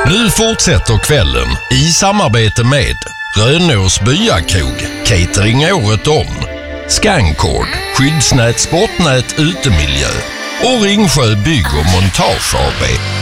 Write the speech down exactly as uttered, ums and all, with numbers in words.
Nu fortsätter kvällen i samarbete med Rönås Byakrog, catering året om, Scancord, skyddsnät, sportnät, utemiljö och Ringsjö Bygg och Montage A B.